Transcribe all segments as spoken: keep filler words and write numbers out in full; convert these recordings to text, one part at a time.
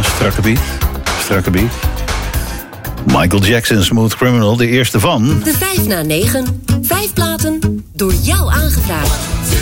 Ja, strakke beat. Strakke beat. Michael Jackson, Smooth Criminal, de eerste van... De vijf na negen. Vijf platen door jou aangevraagd.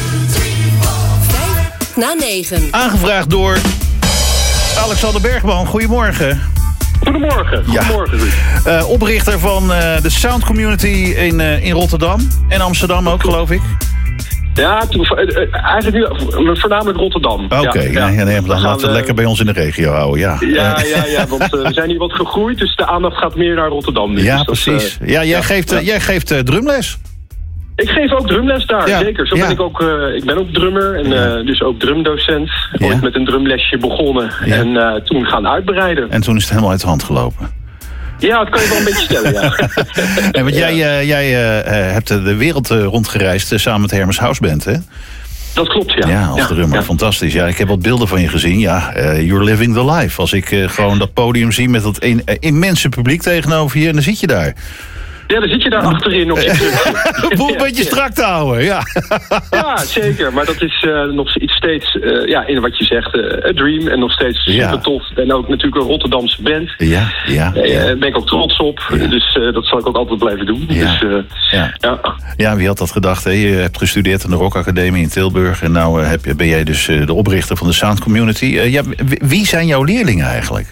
Vijf na negen. Aangevraagd door Alexander Bergman. Goedemorgen. Goedemorgen. Goedemorgen, Ruud. Ja. Uh, oprichter van uh, de Sound Community in, uh, in Rotterdam. En Amsterdam ook, geloof ik. Ja, toen, eigenlijk nu voornamelijk Rotterdam. Oké, okay, ja, ja, nee, dan laten we het lekker bij ons in de regio houden. Ja, ja, ja, ja want uh, we zijn hier wat gegroeid, dus de aandacht gaat meer naar Rotterdam. Nu. Ja, dus precies. Dat, uh, ja, jij ja, geeft, ja. Uh, jij geeft uh, drumles. Ik geef ook drumles daar, ja, zeker. Zo ja. ben ik ook. Uh, ik ben ook drummer en ja. uh, dus ook drumdocent. Ja. Ooit met een drumlesje begonnen Ja. en uh, toen gaan uitbreiden. En toen is het helemaal uit de hand gelopen. Ja, dat kan je wel een beetje stellen, ja. En want ja. jij, uh, jij uh, hebt de wereld uh, rondgereisd uh, samen met Hermes House Band, hè? Dat klopt, ja. Ja, als ja, drummer. ja. Fantastisch. Ja, ik heb wat beelden van je gezien. Ja, uh, you're living the life. Als ik uh, gewoon dat podium zie met dat een, uh, immense publiek tegenover je... en dan zit je daar. Ja, dan zit je daar achterin op je terug. Een boel een beetje strak te houden, ja. Ja, zeker. Maar dat is uh, nog iets steeds, uh, ja, in wat je zegt, uh, a dream. En nog steeds super Ja. tof. En ook natuurlijk een Rotterdamse band. Ja, ja. Daar ja. ben ik ook trots op. Ja. Dus uh, dat zal ik ook altijd blijven doen. Ja. Dus, uh, Ja. ja. Ja, wie had dat gedacht? Hè? Je hebt gestudeerd aan de Rock Academie in Tilburg. En nou uh, heb je, ben jij dus uh, de oprichter van de Sound Community. Uh, ja, wie zijn jouw leerlingen eigenlijk?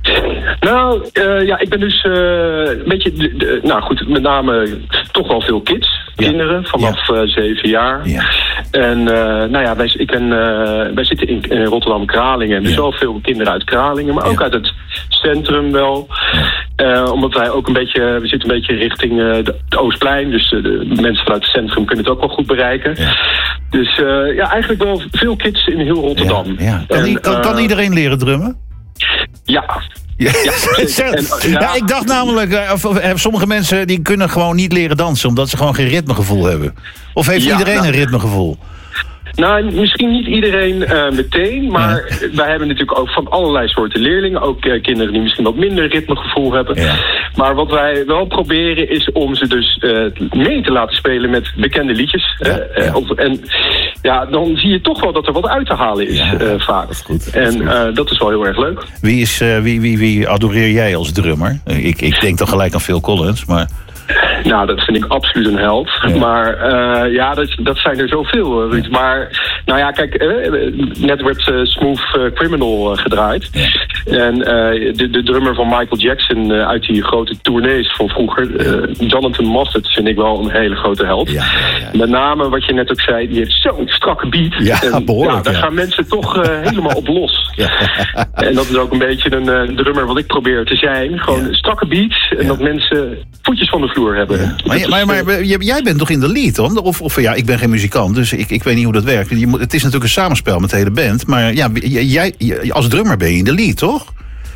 Nou, uh, ja, ik ben dus uh, een beetje, de, de, nou goed, met name toch wel veel kids, Ja. kinderen, vanaf uh, zeven jaar. Ja. En uh, nou ja, wij, ik ben, uh, wij zitten in, in Rotterdam-Kralingen. Dus Ja. wel veel kinderen uit Kralingen, maar ook Ja. uit het centrum wel. Uh, omdat wij ook een beetje, we zitten een beetje richting uh, de, het Oostplein. Dus uh, de mensen vanuit het centrum kunnen het ook wel goed bereiken. Ja. Dus uh, ja, eigenlijk wel veel kids in heel Rotterdam. Ja, ja. Kan, En, i- kan, kan uh, iedereen leren drummen? Ja. Ja. Ja, ja, en, ja. ik dacht namelijk, uh, of, of, sommige mensen die kunnen gewoon niet leren dansen... omdat ze gewoon geen ritmegevoel hebben. Of heeft Ja, iedereen nou, een ritmegevoel? Nou, misschien niet iedereen uh, meteen, maar ja. wij hebben natuurlijk ook van allerlei soorten leerlingen. Ook uh, kinderen die misschien wat minder ritmegevoel hebben. Ja. Maar wat wij wel proberen is om ze dus uh, mee te laten spelen met bekende liedjes. Ja, uh, ja. Of, en ja, dan zie je toch wel dat er wat uit te halen is, Ja, uh, vaak. dat is goed, dat en is goed. uh, dat is wel heel erg leuk. Wie, is, uh, wie, wie, wie adoreer jij als drummer? Uh, ik, ik denk dan gelijk aan Phil Collins, maar... Nou, dat vind ik absoluut een held. Ja. Maar uh, ja, dat, dat zijn er zoveel, Ruud. Ja. Maar, nou ja, kijk, uh, net werd uh, Smooth uh, Criminal uh, gedraaid. Ja. En uh, de, de drummer van Michael Jackson uh, uit die grote tournees van vroeger, uh, Jonathan Moffett, vind ik wel een hele grote held. Ja, ja, ja. Met name, wat je net ook zei, die heeft zo'n strakke beat. Ja, en, behoorlijk, ja, daar ja. gaan mensen toch uh, helemaal op los. Ja. En dat is ook een beetje een uh, drummer wat ik probeer te zijn. Gewoon Ja. strakke beats en Ja. dat mensen voetjes van de vloer hebben. Ja. Maar, maar, maar, maar jij bent toch in de lead, hoor? Of, of ja, ik ben geen muzikant, dus ik, ik weet niet hoe dat werkt. Je moet, het is natuurlijk een samenspel met de hele band. Maar ja, jij, als drummer ben je in de lead, toch?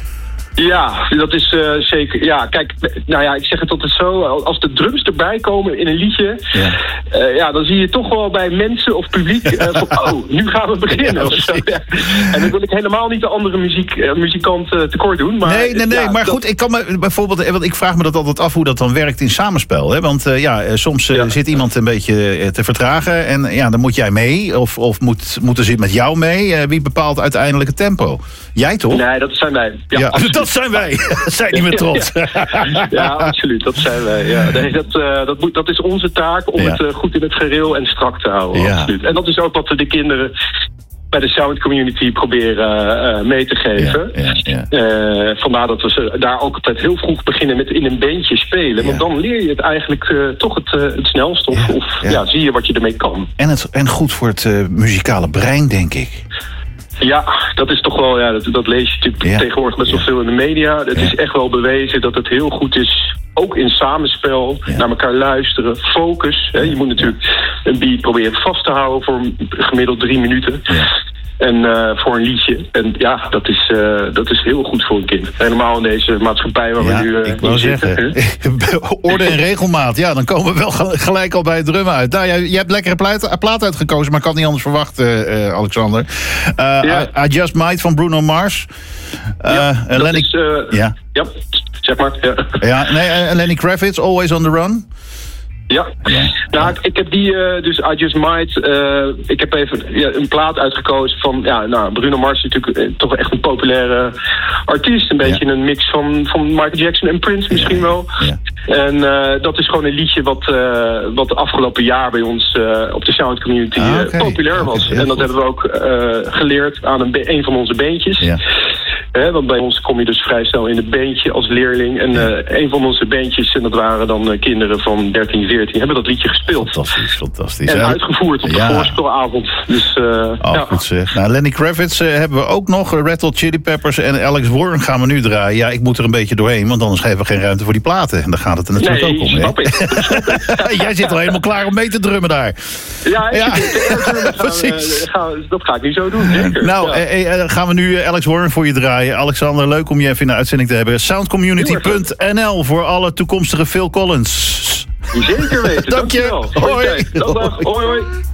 Ja, dat is uh, zeker. Ja, kijk, nou ja, ik zeg het altijd zo. Als de drums erbij komen in een liedje, ja, uh, ja dan zie je toch wel bij mensen of publiek uh, van, oh, nu gaan we beginnen. Ja, of zo. Ja. En dan wil ik helemaal niet de andere muziek, uh, muzikant uh, tekort doen. Maar, nee, nee, nee. Ja, maar dat... goed, ik kan me bijvoorbeeld, want ik vraag me dat altijd af hoe dat dan werkt in samenspel. Hè? Want uh, ja, soms uh, ja. zit iemand een beetje te vertragen en ja, dan moet jij mee. Of, of moet, moeten ze met jou mee? Uh, wie bepaalt uiteindelijk het tempo? Jij toch? Nee, dat zijn wij. Ja, ja dat zijn wij. Zijn niet meer trots. Ja, ja, absoluut. Dat zijn wij. Ja. Nee, dat, uh, dat, moet, dat is onze taak om ja. het uh, goed in het gereel en strak te houden. Ja. Absoluut. En dat is ook wat we de kinderen bij de Sound Community proberen uh, mee te geven. Ja, ja, ja. Uh, vandaar dat we ze daar ook altijd heel vroeg beginnen met in een bandje spelen. Ja. Want dan leer je het eigenlijk uh, toch het, uh, het snelst. Of, ja, of ja. Ja, zie je wat je ermee kan. En, het, en goed voor het uh, muzikale brein, denk ik. Ja, dat is toch wel, ja, dat, dat lees je natuurlijk ja. tegenwoordig best wel ja. veel in de media. Het ja. is echt wel bewezen dat het heel goed is, ook in samenspel, ja. naar elkaar luisteren, focus. Hè. Je moet natuurlijk een beat proberen vast te houden voor gemiddeld drie minuten. Ja. En uh, voor een liedje. En ja, dat is, uh, dat is heel goed voor een kind. Helemaal in deze maatschappij waar ja, we nu uh, ik wou in zeggen. zitten. Orde en regelmaat. Ja, dan komen we wel gelijk al bij het drummen uit. Nou, jij, jij hebt lekkere plaat, plaat uitgekozen, maar ik had niet anders verwacht, uh, uh, Alexander. Uh, ja. I, I Just Might van Bruno Mars. Uh, ja, dat Lenny... is... Uh, ja. ja, zeg maar. Ja, ja nee, uh, Lenny Kravitz, Always on the Run. Ja, ja. nou, ik, ik heb die, uh, dus I Just Might, uh, ik heb even ja, een plaat uitgekozen van, ja, nou, Bruno Mars is natuurlijk uh, toch echt een populaire artiest. Een beetje ja. een mix van, van Michael Jackson en Prince misschien ja. wel. Ja. En uh, dat is gewoon een liedje wat, uh, wat de afgelopen jaar bij ons uh, op de sound community ah, okay. uh, populair was. Okay, en dat goed. hebben we ook uh, geleerd aan een, be- een van onze beentjes. Ja. He, want bij ons kom je dus vrij snel in het beentje als leerling. En uh, een van onze beentjes, en dat waren dan uh, kinderen van dertien, veertien, hebben dat liedje gespeeld. Fantastisch, fantastisch. En hè? uitgevoerd op de ja. voorspelavond. Dus, uh, oh, ja. goed zeg. Nou, Lenny Kravitz uh, hebben we ook nog. Red Hot Chili Peppers en Alex Warren gaan we nu draaien. Ja, ik moet er een beetje doorheen, want anders geven we geen ruimte voor die platen. En daar gaat het er natuurlijk nee, ook om. Snap ik. Jij zit al helemaal klaar om mee te drummen daar. Ja, ja. Gaan, precies. Uh, gaan, dat ga ik nu zo doen, zeker. Nou, ja. eh, eh, gaan we nu Alex Warren voor je draaien. Alexander, leuk om je even in de uitzending te hebben. soundcommunity punt n l voor alle toekomstige Phil Collins. Zeker weten. Dank je. Dankjewel. Hoi. Dag, dag. Hoi, hoi.